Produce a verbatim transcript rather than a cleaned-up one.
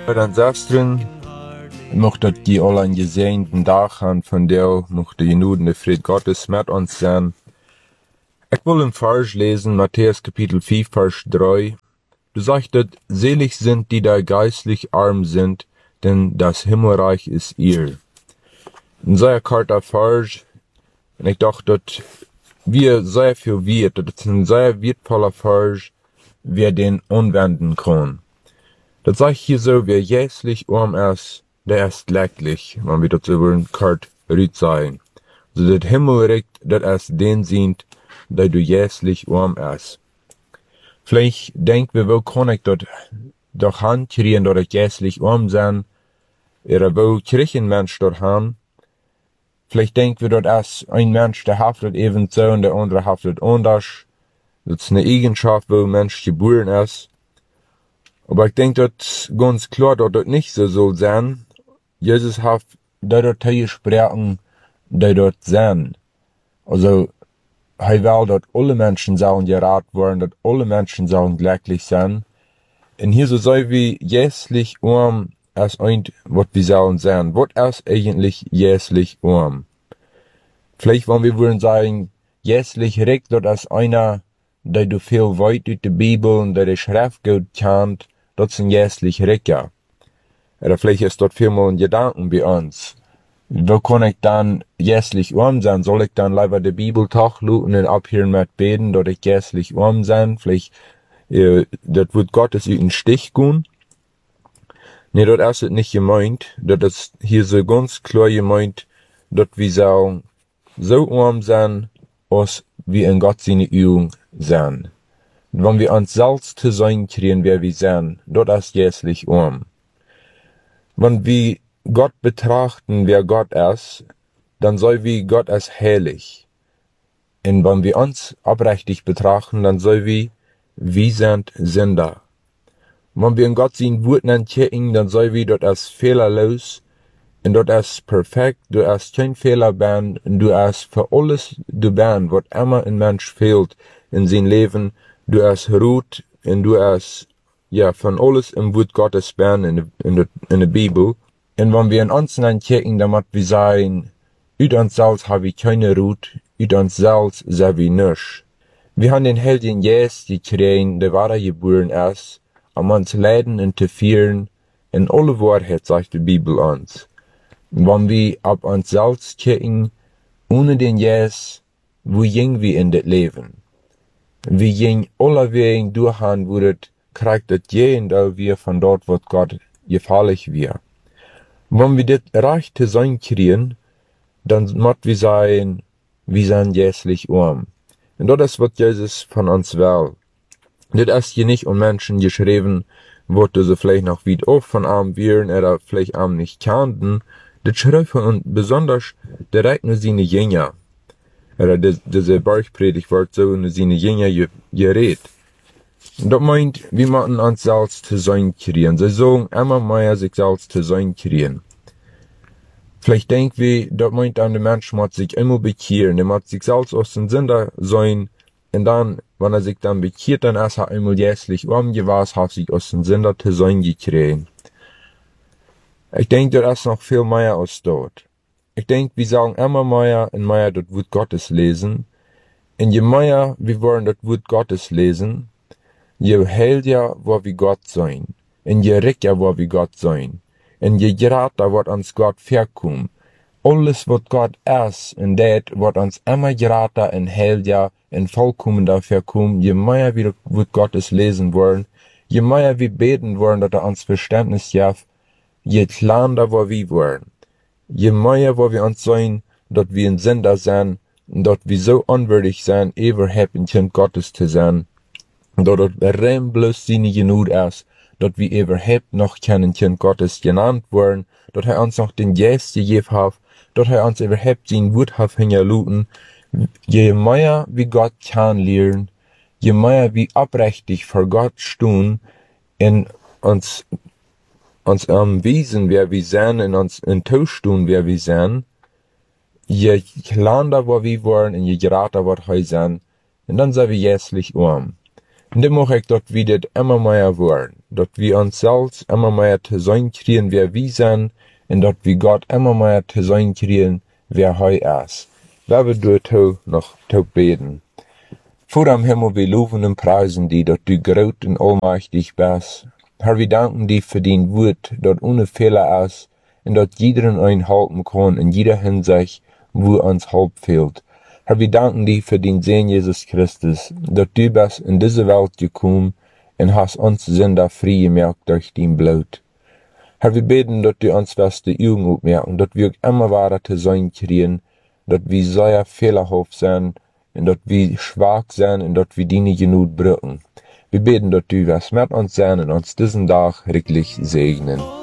Dan zesteren mocht dat die al een gezegneten dag gaan van deel, mocht de genuden de vrede Gottes met ons zijn. Ik wil een vers lesen, Matthäus Kapitel vier, Vers drei. Du sagst, dat selig sind, die da geistlich arm sind, denn das Himmelreich ist ihr. Een zeer korte vers. En ik dacht dat wir sehr viel wert, dat het een zeer wertvoller vers, wir den anwenden können. Das sagt hier so, wer jässlich arm ist, der ist glücklich, wenn wir das über ein Kart rüt sagen. So das Himmelreich, das ist den sind, der du jässlich arm ist. Vielleicht denkt wir, wo kann ich dort doch handkriegen, dass ich jässlich arm sein, oder wo krieg ich ein Mensch dort han? Vielleicht denken wir, dass ist ein Mensch, der haftet eben so und der andere haftet anders. Das ist eine Eigenschaft, wo ein Mensch geboren ist. Aber ich denke, das ganz klar, dass das nicht so soll sein. Jesus hat da dort gesprochen, die dort sein. Also, er will, dass alle Menschen sollen gerat werden, dass alle Menschen sollen glücklich sein. Und hier so sei wie jässlich arm, als ein, was wir sollen sein. Was ist eigentlich jässlich arm? Vielleicht wollen wir wollen sagen, jässlich reich, das ist einer, der du viel weit durch die Bibel und der die Schrift gut kennt, das ist ein jässlich Reicher. Oder vielleicht ist dort vielmal ein Gedanken bei uns. Wo kann ich dann jässlich arm sein? Soll ich dann lieber die Bibel tachluten und abhören mit beten, dass ich jässlich arm sein? Vielleicht, äh, das wird Gottes in den Stich gehen. Nee, das ist nicht gemeint. Das ist hier so ganz klar gemeint, dass wir sollen so arm sein, als wir in Gott seine Augen sein. Wenn wir uns selbst zu sein kriegen, wer wir sind, das ist jässlich arm. Wenn wir Gott betrachten, wer Gott ist, dann soll wir Gott als heilig. Und wenn wir uns abrechtig betrachten, dann soll wir, wir sind Sünder. Wenn wir in Gott sein Wort entdecken, dann soll wir dort als fehlerlos, und dort ist perfekt, du hast kein Fehler ben, und du hast für alles du ben, was immer ein Mensch fehlt in sein Leben, du hast Ruht, und du hast, ja, von alles im Wort Gottes ben in, in, de, in der Bibel. Und wenn wir in uns entdecken, dann muss wir sagen, ut uns selbst habe ich keine Ruht, ut uns selbst sind wir nicht. Wir haben den Heiligen Geist gekriegt, der wahre geboren ist, um uns leiden und zu führen, in alle Wahrheit, sagt die Bibel uns. Wenn wir ab uns selbst kicken, ohne den Geist, wo gehen wir in das Leben? Wir gehen alle Wege durch, wo das kriegt das jeden, da wir von dort, wo Gott gefällig wird. Wenn wir das Recht zu sein kriegen, dann müssen wir sagen, wir sind jässlich arm. Und das ist, was Jesus von uns will. Das ist hier nicht um Menschen geschrieben, wo sie vielleicht noch weit oft von arm wären oder vielleicht arm nicht kannten. Das schreibt von uns besonders direkt nur seine Jünger. Oder diese Bergpredigt wird so nur seine Jünger geredet. Das meint, wir müssen uns selbst zu sein kriegen. Sie sagen immer mehr sich selbst zu sein kriegen. Vielleicht denken wir, das meint dann, der Mensch muss sich immer bekehren. Er muss sich selbst aus dem Sünder sein. Und dann, wenn er sich dann bekehrt, dann ist er einmal jässlich arm gewesen, hat sich aus dem Sünder zu sein gekriegt. Ich denke, das ist noch viel mehr als dort. Ich denke, wir sagen immer mehr und mehr das Wort Gottes lesen. Und je mehr wir wollen das Wort Gottes lesen, je heiliger wo wir Gott sein. Und je reicher wo wir Gott sein. Und je gerater wird uns Gott verkommen. Alles, was Gott ist, und das wird uns immer gerater und heiliger und vollkommener verkommen, je mehr wir das Wort Gottes lesen wollen, je mehr wir beten wollen, dass er uns Verständnis gibt, je kleiner wo wir wollen. Je mehr wo wir uns sein, dass wir ein Sünder sind, dass wir so unwürdig sind, überhaupt ein Kind Gottes zu sein, dass das rein bloß seine Genug ist, dass wir überhaupt noch kein Kind Gottes genannt werden, dass er uns noch den Geist gegeben hat, dass er uns überhaupt sein Wort hat hingeluten. Je mehr wir Gott kennenlernen, je mehr wir abrechtig vor Gott stehen, in uns uns am Wesen, wer wir sind, in uns in Tausch tun, wer wir sind, je kleiner wo wir wollen, und je gerater wird wir sein, und dann sind wir jässlich arm. Und dann mache ich dort wieder immer mehr wollen. dat wir uns selbst immer mehr zu sein kriegen, wer wir sind, und dat wir Gott immer mehr zu sein kriegen, wer hei ist. Wer wir dort noch zu beten. Vor am Himmel, wir loben und preisen die, dat du groß und allmächtig bist. Herr, wir danken dir für dein Wort, dat ohne Fehler ist, und dat jeder ein halten kann in jeder Hinsicht, wo uns Halt fehlt. Herr, wir danken dir für den Sohn Jesus Christus, dat du bist in diese Welt gekommen und hast uns Sünder frei gemacht durch dein Blut. Herr, wir beten, dat du uns wirst die Augen aufmerken, dat wir immer weiter zu sein kriegen, dat wir sehr fehlerhaft sind, und dat wir schwach sind, und dat wir deine Genut brauchen. Wir beten, dat du wirst mit uns sein und uns diesen Tag wirklich segnen.